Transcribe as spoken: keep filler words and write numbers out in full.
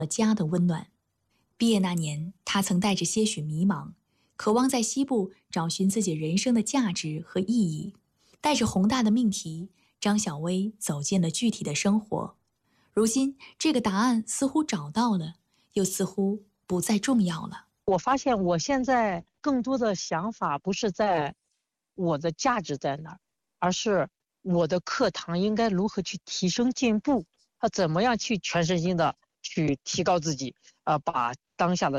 了家的温暖。毕业那年，他曾带着些许迷茫，渴望在西部找寻自己人生的价值和意义。带着宏大的命题，张小薇走进了具体的生活。如今，这个答案似乎找到了，又似乎不再重要了。 我发现我现在更多的想法不是在我的价值在哪儿，而是我的课堂应该如何去提升进步，啊，怎么样去全身心的去提高自己，呃，把当下的